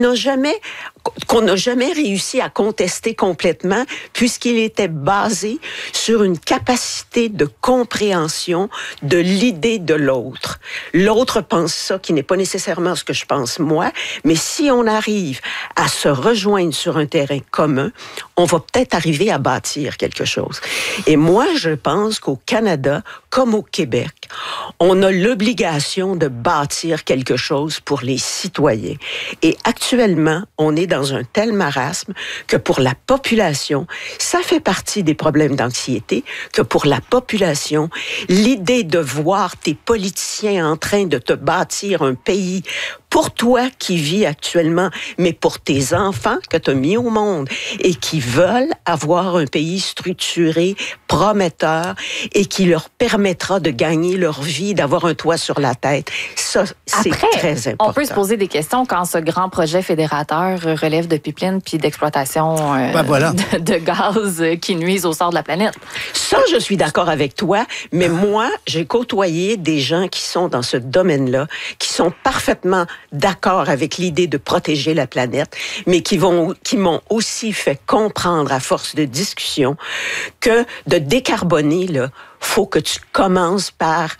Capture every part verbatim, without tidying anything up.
n'a jamais, qu'on n'a jamais réussi à contester complètement, puisqu'il était basé sur une capacité de compréhension de l'idée de l'autre. L'autre pense ça, qui n'est pas nécessairement ce que je pense moi, mais si on arrive à se rejoindre sur un terrain commun, on va peut-être arriver à bâtir quelque chose. Et moi, je pense qu'au Canada, comme au Québec, on a l'obligation de bâtir quelque chose pour les citoyens. Et actuellement, on est dans un tel marasme que pour la population, ça fait partie des problèmes d'anxiété, que pour la population, l'idée de voir tes politiciens en train de te bâtir un pays pour toi qui vis actuellement, mais pour tes enfants que tu as mis au monde et qui veulent avoir un pays structuré, prometteur et qui leur permettra de gagner leur vie, d'avoir un toit sur la tête. Ça, c'est Après, très important. On peut se poser des questions quand ce grand projet fédérateur relève de pipelines puis d'exploitation euh, ben voilà. de, de gaz qui nuisent au sort de la planète. Ça, je suis d'accord avec toi, mais moi, j'ai côtoyé des gens qui sont dans ce domaine-là, qui sont parfaitement d'accord avec l'idée de protéger la planète, mais qui vont, qui m'ont aussi fait comprendre à force de discussion que de décarboner, là, faut que tu commences par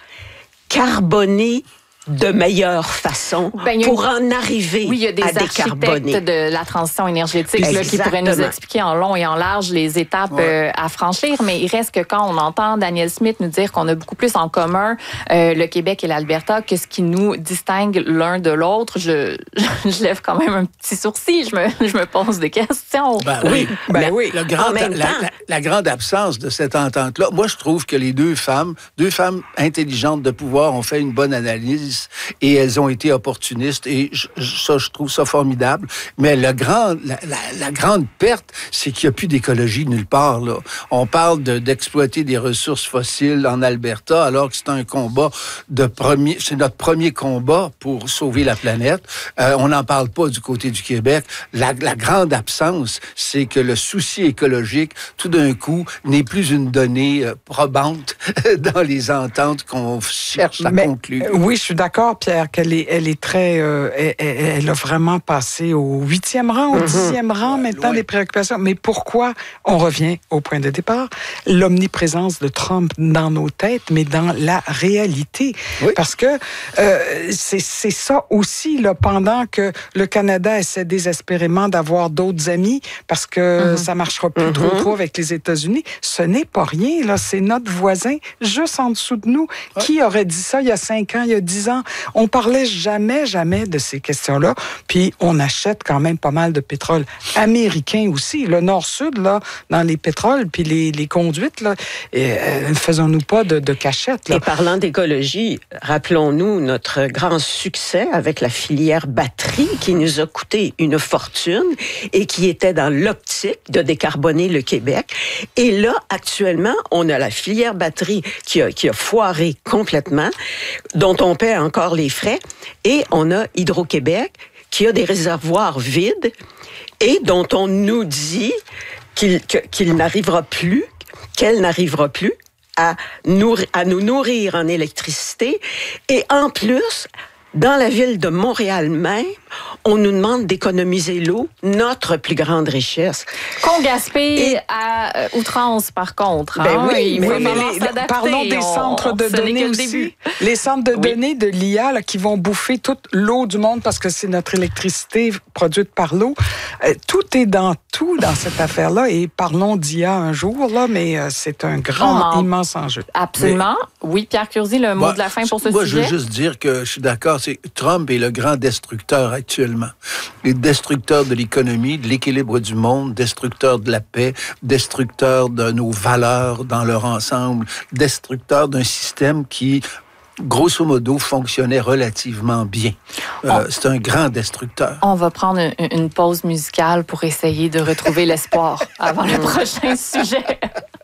carboner de meilleure façon ben, pour en arriver oui, il y a des à décarboner. architectes de la transition énergétique là, qui pourraient nous expliquer en long et en large les étapes ouais. euh, à franchir, mais il reste que quand on entend Daniel Smith nous dire qu'on a beaucoup plus en commun euh, le Québec et l'Alberta que ce qui nous distingue l'un de l'autre, je, je, je lève quand même un petit sourcil, je me, je me pose des questions. Ben oui, ben la, oui. Le grand, la, la, la, la grande absence de cette entente-là, moi je trouve que les deux femmes, deux femmes intelligentes de pouvoir ont fait une bonne analyse et elles ont été opportunistes et je, ça, je trouve ça formidable. Mais le grand, la, la, la grande perte, c'est qu'il n'y a plus d'écologie nulle part. Là. On parle de, d'exploiter des ressources fossiles en Alberta alors que c'est un combat de premier, c'est notre premier combat pour sauver la planète. Euh, on n'en parle pas du côté du Québec. La, la grande absence, c'est que le souci écologique, tout d'un coup, n'est plus une donnée euh, probante dans les ententes qu'on cherche à Mais, conclure. Oui, je suis d'accord, Pierre, qu'elle est, elle est très... Euh, elle, elle a vraiment passé au huitième rang, au mm-hmm. dixième rang maintenant ouais. des préoccupations. Mais pourquoi on revient au point de départ? L'omniprésence de Trump dans nos têtes, mais dans la réalité. Oui. Parce que euh, c'est, c'est ça aussi, là, pendant que le Canada essaie désespérément d'avoir d'autres amis, parce que mm-hmm. ça marchera plus mm-hmm. trop trop avec les États-Unis, ce n'est pas rien, là. C'est notre voisin, juste en dessous de nous. Ouais. Qui aurait dit ça il y a cinq ans, il y a dix ans? On parlait jamais, jamais de ces questions-là. Puis on achète quand même pas mal de pétrole américain aussi. Le nord-sud, là, dans les pétroles, puis les, les conduites, là, et, euh, faisons-nous pas de, de cachette. Là. Et parlant d'écologie, rappelons-nous notre grand succès avec la filière batterie qui nous a coûté une fortune et qui était dans l'optique de décarboner le Québec. Et là, actuellement, on a la filière batterie qui a, qui a foiré complètement, dont on paie encore les frais, et on a Hydro-Québec qui a des réservoirs vides et dont on nous dit qu'il, que, qu'il n'arrivera plus, qu'elle n'arrivera plus à, nourrir, à nous nourrir en électricité. Et en plus, dans la ville de Montréal même, on nous demande d'économiser l'eau, notre plus grande richesse. Qu'on gaspille Et... à euh, outrance, par contre. Ben hein? oui, Il mais, faut mais les, parlons des on, centres de données aussi. Les centres de oui. données de l'I A là, qui vont bouffer toute l'eau du monde parce que c'est notre électricité produite par l'eau. Euh, tout est dans tout dans cette affaire-là. Et parlons d'I A un jour, là, mais euh, c'est un grand, en... immense enjeu. Absolument. Mais... Oui, Pierre Curzi, le mot moi, de la fin pour ce moi, sujet. Moi, je veux juste dire que je suis d'accord. C'est, Trump est le grand destructeur actuellement. Les destructeurs de l'économie, de l'équilibre du monde, destructeurs de la paix, destructeurs de nos valeurs dans leur ensemble, destructeurs d'un système qui, grosso modo, fonctionnait relativement bien. Euh, c'est un grand destructeur. On va prendre une, une pause musicale pour essayer de retrouver l'espoir avant le prochain sujet.